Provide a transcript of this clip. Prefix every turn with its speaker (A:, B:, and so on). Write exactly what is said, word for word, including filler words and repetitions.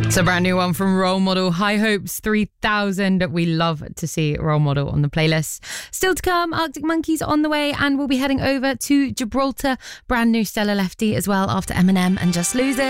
A: It's a brand new one from Role Model, High Hopes three thousand. We love to see Role Model on the playlist. Still to come, Arctic Monkeys on the way, and we'll be heading over to Gibraltar. Brand new Stella Lefty as well after Eminem and Just Lose It.